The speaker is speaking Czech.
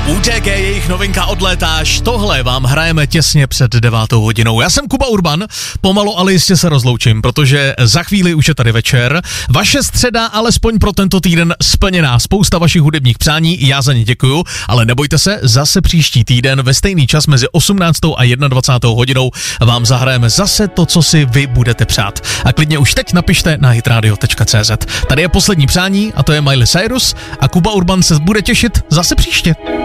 UTG, jejich novinka Odlétáš, tohle vám hrajeme těsně před 9 hodinou. Já jsem Kuba Urban, pomalu ale jistě se rozloučím, protože za chvíli už je tady večer. Vaše středa alespoň pro tento týden splněná, spousta vašich hudebních přání, já za ně děkuju, ale nebojte se, zase příští týden ve stejný čas mezi 18. a 21. hodinou vám zahrajeme zase to, co si vy budete přát. A klidně už teď napište na hitradio.cz. Tady je poslední přání a to je Miley Cyrus a Kuba Urban se bude těšit zase příště.